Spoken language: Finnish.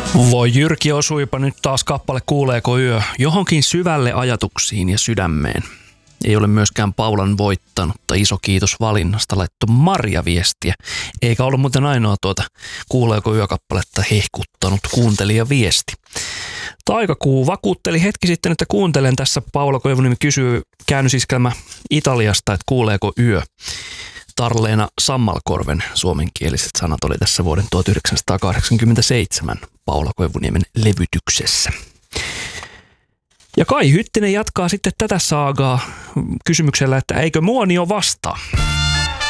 Voi Jyrki, osuipa nyt taas kappale Kuuleeko yö johonkin syvälle ajatuksiin ja sydämeen. Ei ole myöskään Paulan voittanutta. Iso kiitos valinnasta, laittoi Marja viestiä. Eikä ollut muuten ainoa Kuuleeko yökappaletta hehkuttanut kuuntelijaviesti. Taikakuu vakuutteli hetki sitten, että kuuntelen tässä. Paula Koivuniemi kysyy käännösiskelmä Italiasta, että kuuleeko yö. Tarleena Sammalkorven suomenkieliset sanat oli tässä vuoden 1987 Paula Koivuniemen levytyksessä. Ja Kai Hyttinen jatkaa sitten tätä saagaa kysymyksellä, että eikö Muonio vastaa?